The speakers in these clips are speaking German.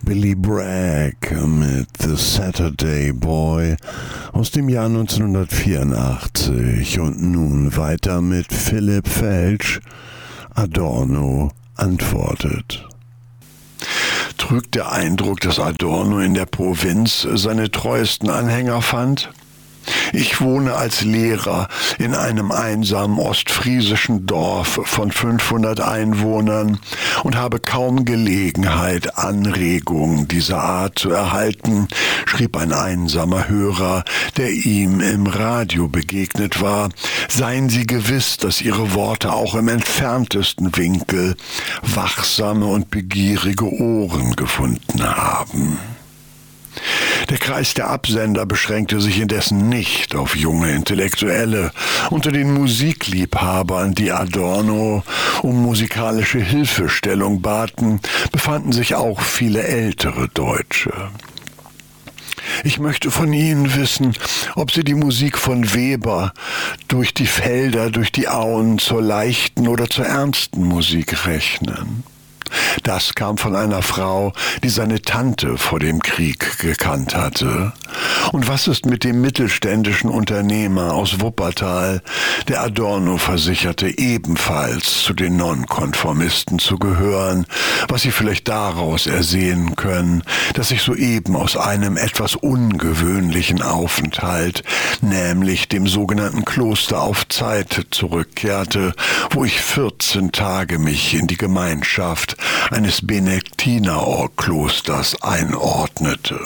Billy Bragg mit The Saturday Boy aus dem Jahr 1984 und nun weiter mit Philipp Felsch. Adorno antwortet. Trügt der Eindruck, dass Adorno in der Provinz seine treuesten Anhänger fand? Ich wohne als Lehrer in einem einsamen ostfriesischen Dorf von 500 Einwohnern und habe kaum Gelegenheit, Anregungen dieser Art zu erhalten, schrieb ein einsamer Hörer, der ihm im Radio begegnet war. Seien Sie gewiss, dass Ihre Worte auch im entferntesten Winkel wachsame und begierige Ohren gefunden haben. Der Kreis der Absender beschränkte sich indessen nicht auf junge Intellektuelle. Unter den Musikliebhabern, die Adorno um musikalische Hilfestellung baten, befanden sich auch viele ältere Deutsche. Ich möchte von Ihnen wissen, ob Sie die Musik von Weber durch die Felder, durch die Auen zur leichten oder zur ernsten Musik rechnen. Das kam von einer Frau, die seine Tante vor dem Krieg gekannt hatte. Und was ist mit dem mittelständischen Unternehmer aus Wuppertal, der Adorno versicherte, ebenfalls zu den Nonkonformisten zu gehören, was Sie vielleicht daraus ersehen können, dass ich soeben aus einem etwas ungewöhnlichen Aufenthalt, nämlich dem sogenannten Kloster auf Zeit, zurückkehrte, wo ich 14 Tage mich in die Gemeinschaft eines Benediktinerklosters einordnete.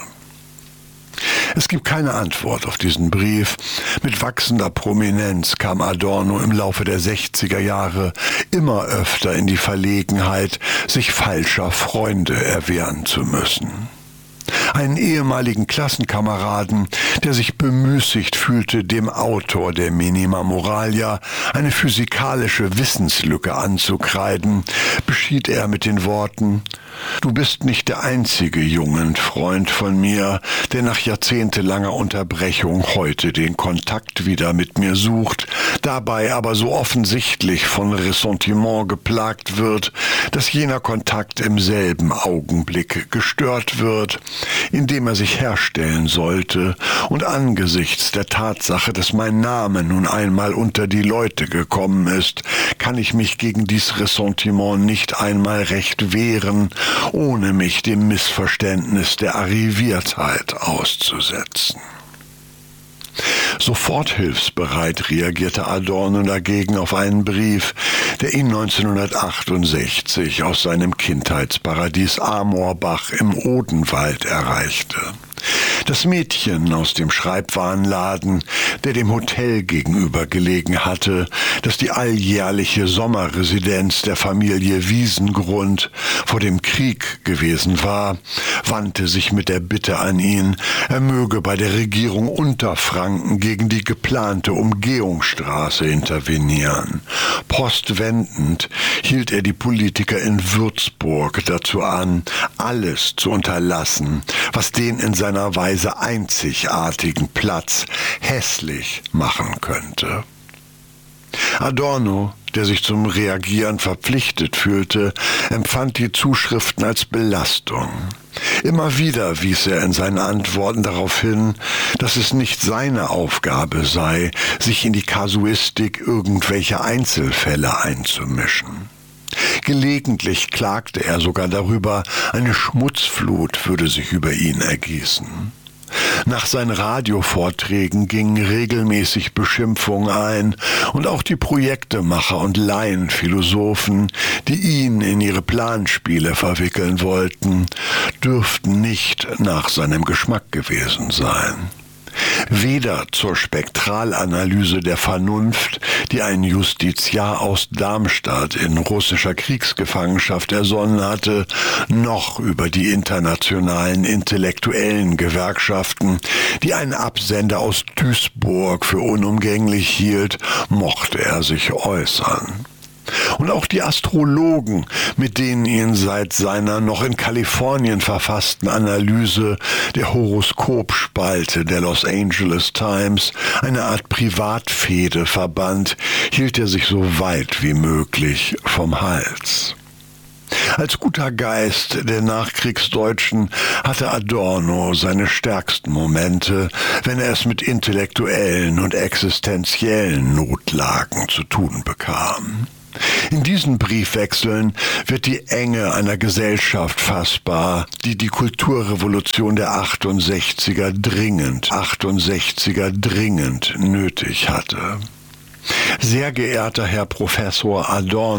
Es gibt keine Antwort auf diesen Brief. Mit wachsender Prominenz kam Adorno im Laufe der 60er Jahre immer öfter in die Verlegenheit, sich falscher Freunde erwehren zu müssen. Einen ehemaligen Klassenkameraden, der sich bemüßigt fühlte, dem Autor der Minima Moralia eine physikalische Wissenslücke anzukreiden, beschied er mit den Worten: »Du bist nicht der einzige Jugendfreund von mir, der nach jahrzehntelanger Unterbrechung heute den Kontakt wieder mit mir sucht, dabei aber so offensichtlich von Ressentiment geplagt wird, dass jener Kontakt im selben Augenblick gestört wird, indem er sich herstellen sollte, und angesichts der Tatsache, dass mein Name nun einmal unter die Leute gekommen ist, kann ich mich gegen dies Ressentiment nicht einmal recht wehren, ohne mich dem Missverständnis der Arriviertheit auszusetzen.« Sofort hilfsbereit reagierte Adorno dagegen auf einen Brief, der ihn 1968 aus seinem Kindheitsparadies Amorbach im Odenwald erreichte. Das Mädchen aus dem Schreibwarenladen, der dem Hotel gegenüber gelegen hatte, das die alljährliche Sommerresidenz der Familie Wiesengrund vor dem Krieg gewesen war, wandte sich mit der Bitte an ihn, er möge bei der Regierung Unterfranken gegen die geplante Umgehungsstraße intervenieren. Postwendend hielt er die Politiker in Würzburg dazu an, alles zu unterlassen, was den in seiner Weise einzigartigen Platz hässlich machen könnte. Adorno, der sich zum Reagieren verpflichtet fühlte, empfand die Zuschriften als Belastung. Immer wieder wies er in seinen Antworten darauf hin, dass es nicht seine Aufgabe sei, sich in die Kasuistik irgendwelcher Einzelfälle einzumischen. Gelegentlich klagte er sogar darüber, eine Schmutzflut würde sich über ihn ergießen. Nach seinen Radiovorträgen gingen regelmäßig Beschimpfungen ein und auch die Projektemacher und Laienphilosophen, die ihn in ihre Planspiele verwickeln wollten, dürften nicht nach seinem Geschmack gewesen sein. Weder zur Spektralanalyse der Vernunft, die ein Justiziar aus Darmstadt in russischer Kriegsgefangenschaft ersonnen hatte, noch über die internationalen intellektuellen Gewerkschaften, die ein Absender aus Duisburg für unumgänglich hielt, mochte er sich äußern. Und auch die Astrologen, mit denen ihn seit seiner noch in Kalifornien verfassten Analyse der Horoskopspalte der Los Angeles Times, eine Art Privatfehde verband, hielt er sich so weit wie möglich vom Hals. Als guter Geist der Nachkriegsdeutschen hatte Adorno seine stärksten Momente, wenn er es mit intellektuellen und existenziellen Notlagen zu tun bekam. In diesen Briefwechseln wird die Enge einer Gesellschaft fassbar, die die Kulturrevolution der 68er dringend nötig hatte. Sehr geehrter Herr Professor Adorno,